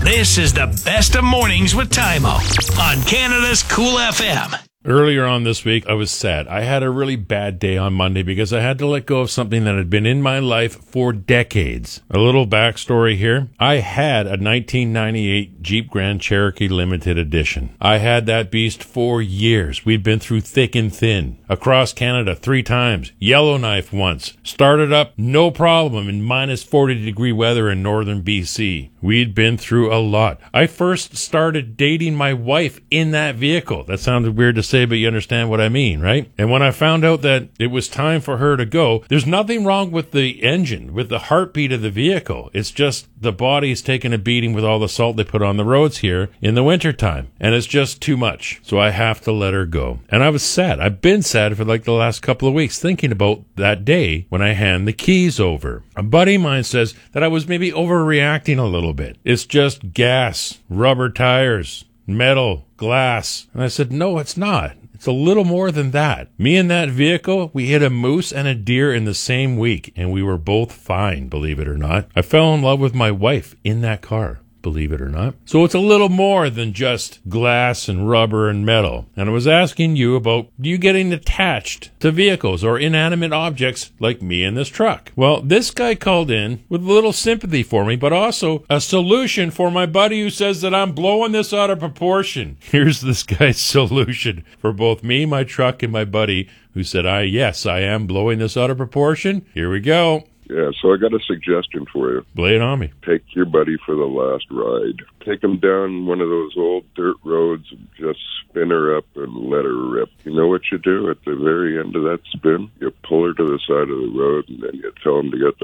This is the best of mornings with Tymo on Canada's Cool FM. Earlier on this week, I was sad. I had a really bad day on Monday because I had to let go of something that had been in my life for decades. A little backstory here. I had a 1998 Jeep Grand Cherokee Limited Edition. I had that beast for years. We'd been through thick and thin. Across Canada 3 times. Yellowknife once. Started up no problem in minus 40-degree weather in northern BC. We'd been through a lot. I first started dating my wife in that vehicle. That sounded weird to say, but you understand what I mean, right? And when I found out that it was time for her to go, there's nothing wrong with the engine, with the heartbeat of the vehicle. It's just the body's taking a beating with all the salt they put on the roads here in the wintertime. And it's just too much. So I have to let her go. And I was sad. I've been sad for like the last couple of weeks thinking about that day when I hand the keys over. A buddy of mine says that I was maybe overreacting a little bit. It's just gas, rubber tires, metal, glass. And I said, no, it's not. It's a little more than that. Me and that vehicle, we hit a moose and a deer in the same week, and we were both fine, believe it or not. I fell in love with my wife in that car, believe it or not. So it's a little more than just glass and rubber and metal. And I was asking you about you getting attached to vehicles or inanimate objects like me in this truck. Well, this guy called in with a little sympathy for me, but also a solution for my buddy who says that I'm blowing this out of proportion. Here's this guy's solution for both me, my truck, and my buddy who said, yes, I am blowing this out of proportion. Here we go. Yeah, so I got a suggestion for you. Lay it on me. Take your buddy for the last ride. Take him down one of those old dirt roads and just spin her up and let her rip. You know what you do at the very end of that spin? You pull her to the side of the road and then you tell him to get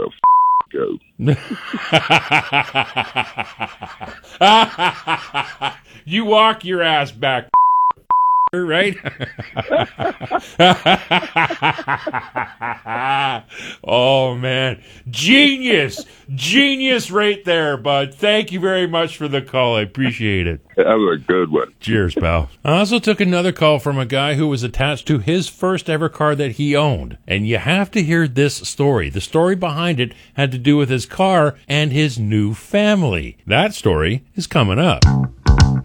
the out. You walk your ass back. Right? Oh, man. Genius right there, bud. Thank you very much for the call. I appreciate it. Have a good one. Cheers, pal. I also took another call from a guy who was attached to his first ever car that he owned. And you have to hear this story. The story behind it had to do with his car and his new family. That story is coming up.